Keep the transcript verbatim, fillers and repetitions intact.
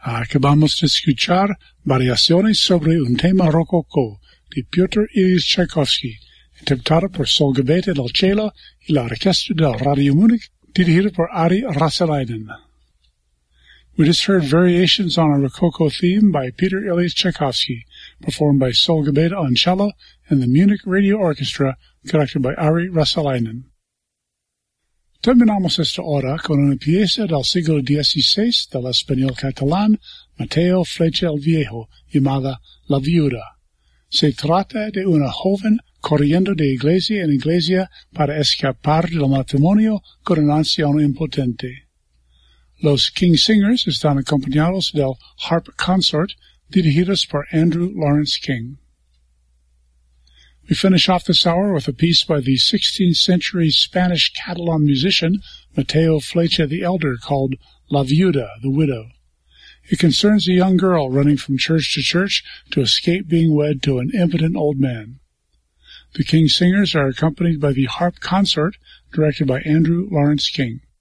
Acabamos de escuchar Variaciones sobre un tema rococó de Piotr Ilyich Tchaikovsky, interpretada por Solgabeta del Cielo y la orquesta del Radio Múnich, dirigida por Ari Rasalainen. We just heard Variations on a Rococo theme by Peter Ilyich Tchaikovsky, performed by Solgabeta on cello and the Munich Radio Orchestra, conducted by Ari Rasalainen. Terminamos esta hora con una pieza del siglo dieciséis del español catalán Mateo Flecha el Viejo, llamada La Viuda. Se trata de una joven corriendo de iglesia en iglesia para escapar del matrimonio con un anciano impotente. Los King Singers están acompañados del Harp Consort, dirigidos por Andrew Lawrence King. We finish off this hour with a piece by the sixteenth century Spanish Catalan musician Mateo Flecha the Elder called La Viuda, the Widow. It concerns a young girl running from church to church to escape being wed to an impotent old man. The King Singers are accompanied by the Harp Consort, directed by Andrew Lawrence King.